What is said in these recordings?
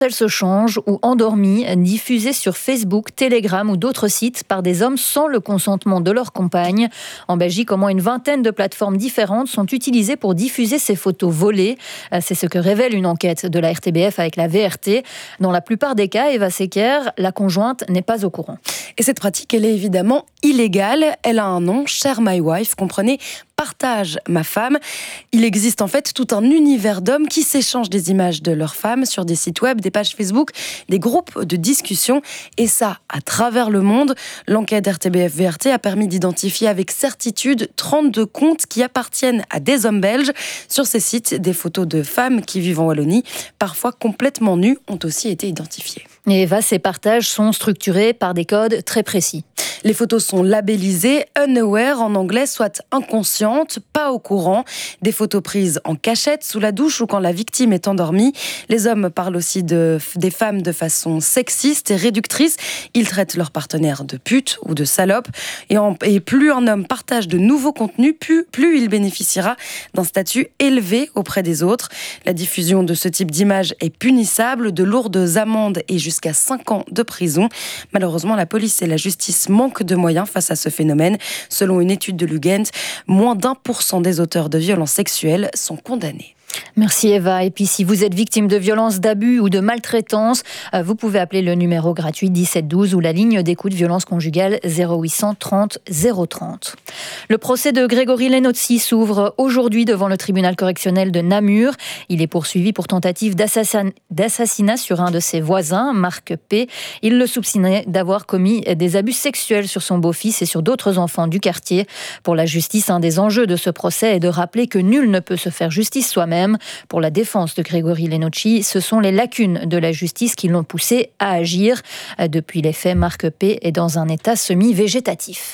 Elle se change ou endormie, diffusée sur Facebook, Telegram ou d'autres sites par des hommes sans le consentement de leur compagne. En Belgique, au moins une vingtaine de plateformes différentes sont utilisées pour diffuser ces photos volées. C'est ce que révèle une enquête de la RTBF avec la VRT. Dans la plupart des cas, Eva Secker, la conjointe, n'est pas au courant. Et cette pratique, elle est évidemment illégale. Elle a un nom, Share My Wife, comprenez Partage ma femme. Il existe en fait tout un univers d'hommes qui s'échangent des images de leurs femmes sur des sites web, des pages Facebook, des groupes de discussion, et ça à travers le monde. L'enquête RTBF VRT a permis d'identifier avec certitude 32 comptes qui appartiennent à des hommes belges. Sur ces sites, des photos de femmes qui vivent en Wallonie, parfois complètement nues, ont aussi été identifiées. Et Eva, ces partages sont structurés par des codes très précis. Les photos sont labellisées unaware en anglais, soit inconscientes, pas au courant. Des photos prises en cachette, sous la douche ou quand la victime est endormie. Les hommes parlent aussi des femmes de façon sexiste et réductrice. Ils traitent leurs partenaires de putes ou de salopes. Et plus un homme partage de nouveaux contenus, plus il bénéficiera d'un statut élevé auprès des autres. La diffusion de ce type d'images est punissable, de lourdes amendes et jusqu'à 5 ans de prison. Malheureusement, la police et la justice manquent de moyens face à ce phénomène. Selon une étude de Lugent, moins d'1% des auteurs de violences sexuelles sont condamnés. Merci Eva. Et puis si vous êtes victime de violences, d'abus ou de maltraitance, vous pouvez appeler le numéro gratuit 1712 ou la ligne d'écoute violence conjugale 0800 30 030. Le procès de Grégory Lenotsi s'ouvre aujourd'hui devant le tribunal correctionnel de Namur. Il est poursuivi pour tentative d'assassinat sur un de ses voisins, Marc P. Il le soupçonnait d'avoir commis des abus sexuels sur son beau-fils et sur d'autres enfants du quartier. Pour la justice, un des enjeux de ce procès est de rappeler que nul ne peut se faire justice soi-même. Pour la défense de Grégory Lenotsi, ce sont les lacunes de la justice qui l'ont poussé à agir. Depuis les faits, Marc P. est dans un état semi-végétatif.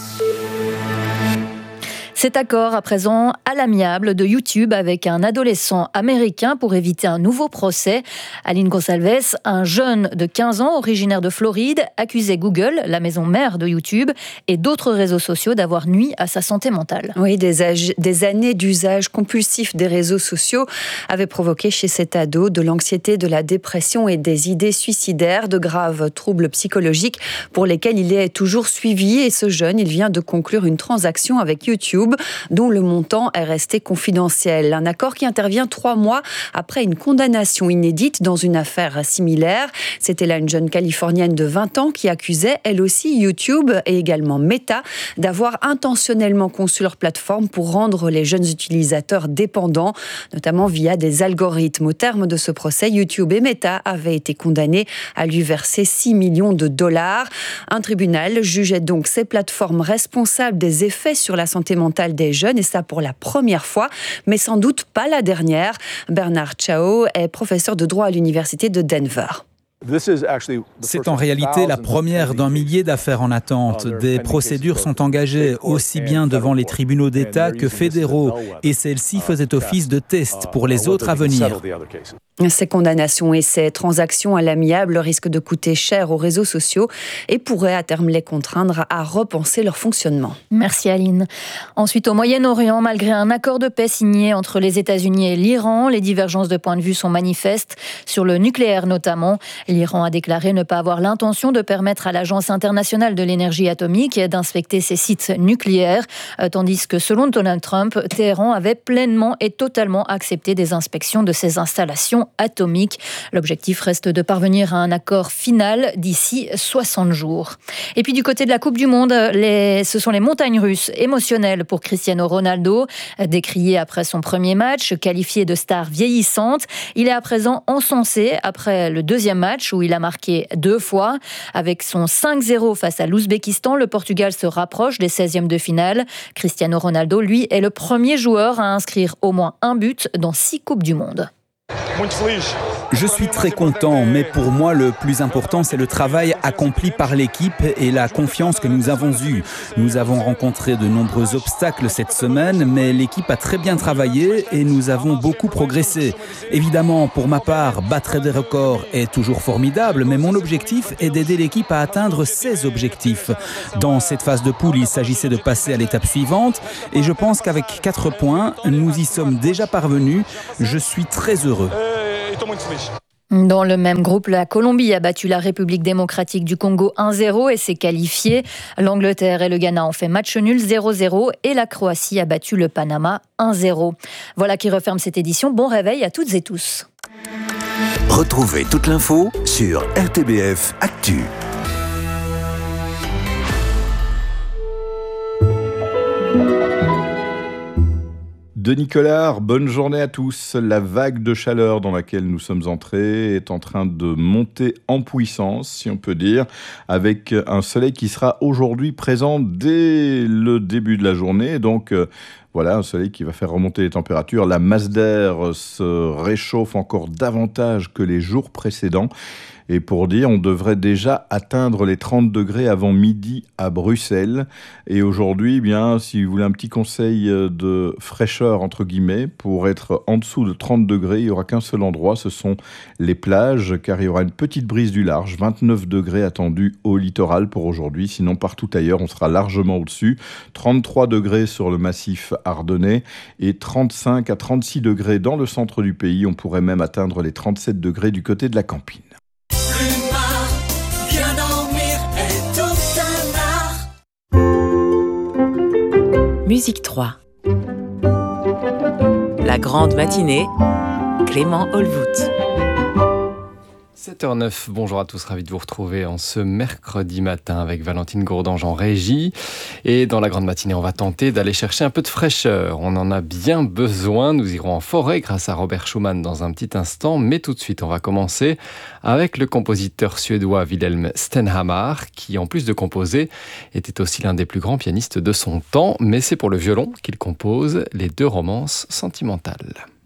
Cet accord à présent à l'amiable de YouTube avec un adolescent américain pour éviter un nouveau procès. Aline Gonçalves, un jeune de 15 ans originaire de Floride, accusait Google, la maison mère de YouTube, et d'autres réseaux sociaux d'avoir nui à sa santé mentale. Oui, des années d'usage compulsif des réseaux sociaux avaient provoqué chez cet ado de l'anxiété, de la dépression et des idées suicidaires, de graves troubles psychologiques pour lesquels il est toujours suivi. Et ce jeune, il vient de conclure une transaction avec YouTube dont le montant est resté confidentiel. Un accord qui intervient 3 mois après une condamnation inédite dans une affaire similaire. C'était là une jeune Californienne de 20 ans qui accusait elle aussi YouTube et également Meta d'avoir intentionnellement conçu leur plateforme pour rendre les jeunes utilisateurs dépendants, notamment via des algorithmes. Au terme de ce procès, YouTube et Meta avaient été condamnés à lui verser 6 millions de dollars. Un tribunal jugeait donc ces plateformes responsables des effets sur la santé mentale des jeunes, et ça pour la première fois, mais sans doute pas la dernière. Bernard Chao est professeur de droit à l'université de Denver. C'est en réalité la première d'un millier d'affaires en attente. Des procédures sont engagées aussi bien devant les tribunaux d'État que fédéraux, et celle-ci faisait office de test pour les autres à venir. Ces condamnations et ces transactions à l'amiable risquent de coûter cher aux réseaux sociaux et pourraient à terme les contraindre à repenser leur fonctionnement. Merci Aline. Ensuite, au Moyen-Orient, malgré un accord de paix signé entre les États-Unis et l'Iran, les divergences de point de vue sont manifestes, sur le nucléaire notamment. L'Iran a déclaré ne pas avoir l'intention de permettre à l'Agence internationale de l'énergie atomique d'inspecter ses sites nucléaires, tandis que selon Donald Trump, Téhéran avait pleinement et totalement accepté des inspections de ses installations atomique. L'objectif reste de parvenir à un accord final d'ici 60 jours. Et puis du côté de la Coupe du Monde, ce sont les montagnes russes émotionnelles pour Cristiano Ronaldo. Décrié après son premier match, qualifié de star vieillissante, il est à présent encensé après le deuxième match où il a marqué 2 fois. Avec son 5-0 face à l'Ouzbékistan, le Portugal se rapproche des 16e de finale. Cristiano Ronaldo, lui, est le premier joueur à inscrire au moins un but dans 6 Coupes du Monde. Je suis très content, mais pour moi le plus important c'est le travail accompli par l'équipe et la confiance que nous avons eue. Nous avons rencontré de nombreux obstacles cette semaine, mais l'équipe a très bien travaillé et nous avons beaucoup progressé. Évidemment, pour ma part, battre des records est toujours formidable, mais mon objectif est d'aider l'équipe à atteindre ses objectifs. Dans cette phase de poule, il s'agissait de passer à l'étape suivante et je pense qu'avec 4 points, nous y sommes déjà parvenus. Je suis très heureux. Dans le même groupe, la Colombie a battu la République démocratique du Congo 1-0 et s'est qualifiée. L'Angleterre et le Ghana ont fait match nul 0-0 et la Croatie a battu le Panama 1-0. Voilà qui referme cette édition. Bon réveil à toutes et tous. Retrouvez toute l'info sur RTBF Actu. Denis Collard, bonne journée à tous. La vague de chaleur dans laquelle nous sommes entrés est en train de monter en puissance, si on peut dire, avec un soleil qui sera aujourd'hui présent dès le début de la journée. Donc voilà, un soleil qui va faire remonter les températures. La masse d'air se réchauffe encore davantage que les jours précédents. Et pour dire, on devrait déjà atteindre les 30 degrés avant midi à Bruxelles. Et aujourd'hui, bien, si vous voulez un petit conseil de fraîcheur, entre guillemets, pour être en dessous de 30 degrés, il n'y aura qu'un seul endroit, ce sont les plages, car il y aura une petite brise du large, 29 degrés attendus au littoral pour aujourd'hui. Sinon, partout ailleurs, on sera largement au-dessus. 33 degrés sur le massif ardennais et 35 à 36 degrés dans le centre du pays. On pourrait même atteindre les 37 degrés du côté de la Campine. Musique 3. La grande matinée, Clément Olvout. 7h09, bonjour à tous, ravi de vous retrouver en ce mercredi matin avec Valentine Gourdange en régie. Et dans la grande matinée, on va tenter d'aller chercher un peu de fraîcheur. On en a bien besoin, nous irons en forêt grâce à Robert Schumann dans un petit instant. Mais tout de suite, on va commencer avec le compositeur suédois Wilhelm Stenhammar, qui en plus de composer, était aussi l'un des plus grands pianistes de son temps. Mais c'est pour le violon qu'il compose les 2 romances sentimentales.